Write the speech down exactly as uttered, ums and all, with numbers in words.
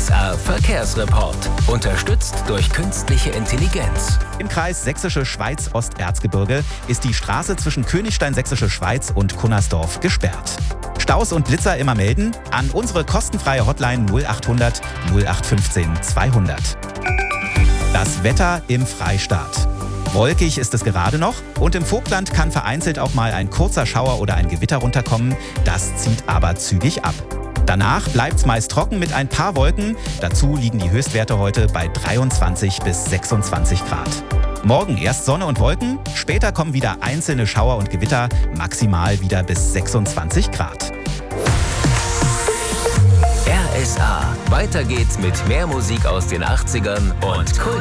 S R Verkehrsreport. Unterstützt durch künstliche Intelligenz. Im Kreis Sächsische Schweiz-Osterzgebirge ist die Straße zwischen Königstein Sächsische Schweiz und Cunnersdorf gesperrt. Staus und Blitzer immer melden an unsere kostenfreie Hotline null achthundert null acht fünfzehn zweihundert. Das Wetter im Freistaat. Wolkig ist es gerade noch und im Vogtland kann vereinzelt auch mal ein kurzer Schauer oder ein Gewitter runterkommen. Das zieht aber zügig ab. Danach bleibt es meist trocken mit ein paar Wolken. Dazu liegen die Höchstwerte heute bei dreiundzwanzig bis sechsundzwanzig Grad. Morgen erst Sonne und Wolken, später kommen wieder einzelne Schauer und Gewitter, maximal wieder bis sechsundzwanzig Grad. R S A. Weiter geht's mit mehr Musik aus den achtzigern und Kult.